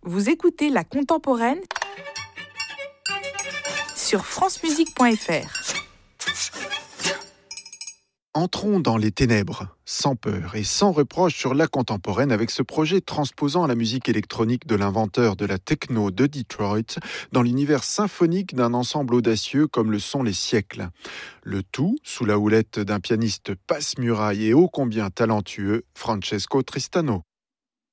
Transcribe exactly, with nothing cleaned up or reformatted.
Vous écoutez La Contemporaine sur francemusique point f r. Entrons dans les ténèbres, sans peur et sans reproche sur La Contemporaine avec ce projet transposant la musique électronique de l'inventeur de la techno de Detroit dans l'univers symphonique d'un ensemble audacieux comme le sont les siècles. Le tout sous la houlette d'un pianiste passe-muraille et ô combien talentueux, Francesco Tristano.